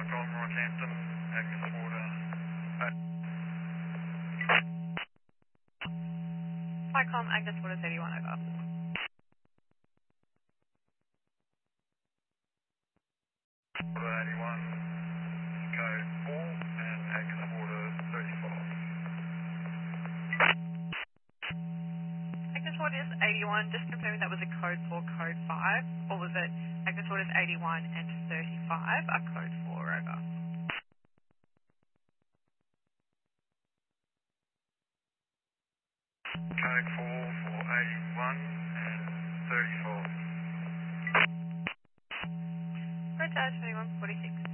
Cyclone, Rockhampton, Agnes Water. Cyclone, Agnes Water 31 over. Water 81, code 4, and Agnes Water 35. Agnes Water is 81, just confirming that was a code 4, code 5, or was it Agnes Water is 81 and 35 are code 4 over? Code 4 for 81 and 34. Roger, 2146.